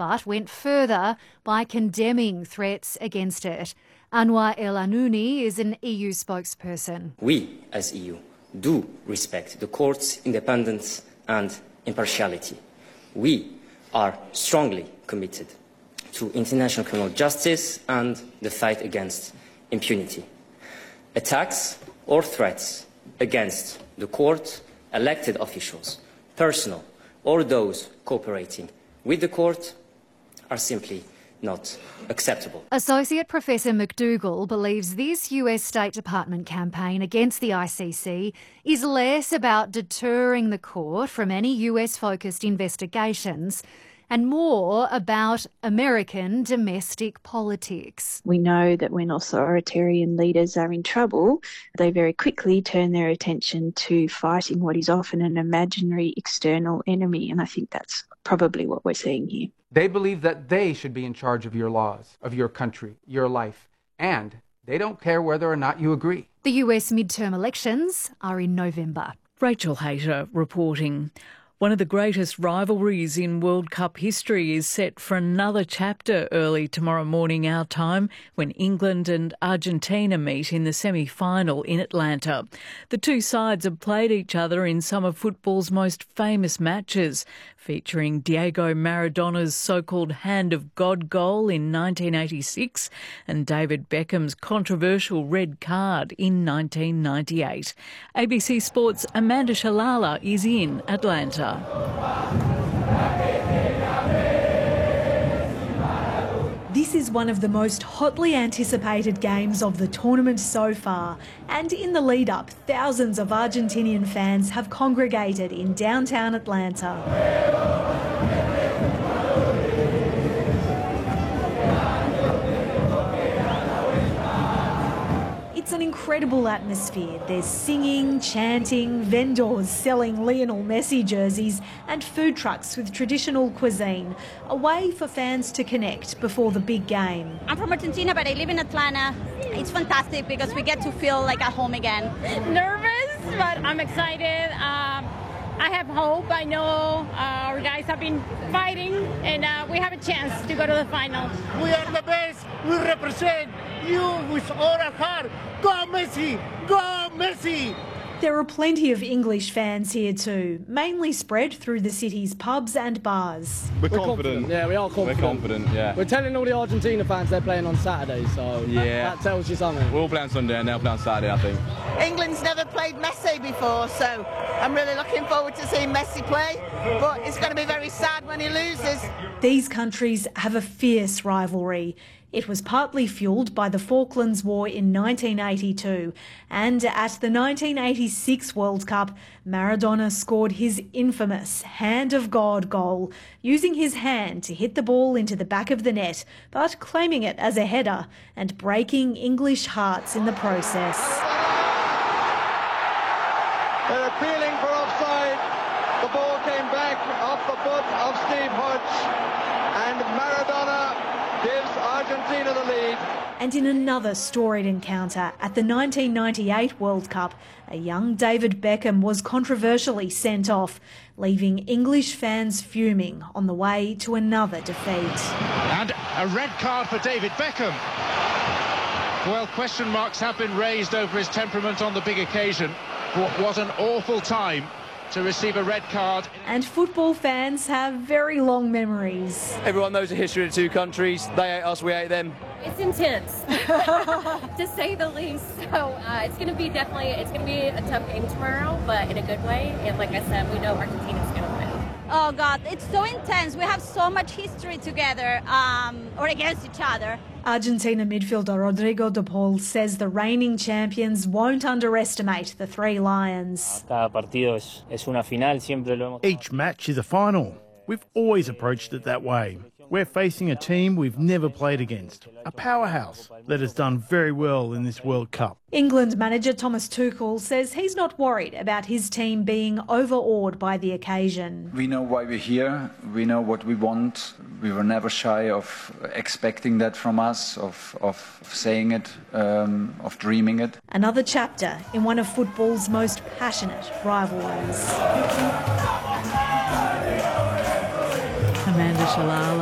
but went further by condemning threats against it. Anwar El Anouni is an EU spokesperson. We, as EU, do respect the court's independence and impartiality. We are strongly committed to international criminal justice and the fight against impunity. Attacks or threats against the court, elected officials, personnel, or those cooperating with the court are simply not acceptable. Associate Professor McDougall believes this US State Department campaign against the ICC is less about deterring the court from any US-focused investigations and more about American domestic politics. We know that when authoritarian leaders are in trouble, they very quickly turn their attention to fighting what is often an imaginary external enemy, and I think that's probably what we're seeing here. They believe that they should be in charge of your laws, of your country, your life, and they don't care whether or not you agree. The US midterm elections are in November. Rachel Hayter reporting. One of the greatest rivalries in World Cup history is set for another chapter early tomorrow morning our time when England and Argentina meet in the semi-final in Atlanta. The two sides have played each other in some of football's most famous matches, featuring Diego Maradona's so-called Hand of God goal in 1986 and David Beckham's controversial red card in 1998. ABC Sports' Amanda Shalala is in Atlanta. This is one of the most hotly anticipated games of the tournament so far, and in the lead-up, thousands of Argentinian fans have congregated in downtown Atlanta. It's an incredible atmosphere. There's singing, chanting, vendors selling Lionel Messi jerseys and food trucks with traditional cuisine, a way for fans to connect before the big game. I'm from Argentina, but I live in Atlanta. It's fantastic because we get to feel like at home again. Nervous, but I'm excited. I have hope. I know our guys have been fighting and we have a chance to go to the final. We are the best. We represent you with all our heart. Go Messi! Go Messi! There are plenty of English fans here too, mainly spread through the city's pubs and bars. We're confident. Yeah, we are confident. We're confident, yeah. We're telling all the Argentina fans they're playing on Saturday, so that tells you something. We'll play on Sunday and they'll play on Saturday, I think. England's never played Messi before, so I'm really looking forward to seeing Messi play, but it's going to be very sad when he loses. These countries have a fierce rivalry. It was partly fuelled by the Falklands War in 1982, and at the 1986 World Cup, Maradona scored his infamous Hand of God goal, using his hand to hit the ball into the back of the net, but claiming it as a header and breaking English hearts in the process. They're appealing for offside. The ball came back off the foot of Steve Hodge, and Maradona gives Argentina the lead. And in another storied encounter at the 1998 World Cup, a young David Beckham was controversially sent off, leaving English fans fuming on the way to another defeat. And a red card for David Beckham. Well, question marks have been raised over his temperament on the big occasion. What an awful time to receive a red card. And football fans have very long memories. Everyone knows the history of the two countries. They hate us, we hate them. It's intense, to say the least. So it's going to be a tough game tomorrow, but in a good way. And like I said, we know Argentina's going to win. Oh God, it's so intense. We have so much history together, or against each other. Argentina midfielder Rodrigo de Paul says the reigning champions won't underestimate the Three Lions. Each match is a final. We've always approached it that way. We're facing a team we've never played against, a powerhouse that has done very well in this World Cup. England manager Thomas Tuchel says he's not worried about his team being overawed by the occasion. We know why we're here. We know what we want. We were never shy of expecting that from us, of saying it, of dreaming it. Another chapter in one of football's most passionate rivalries. Amanda Shalala.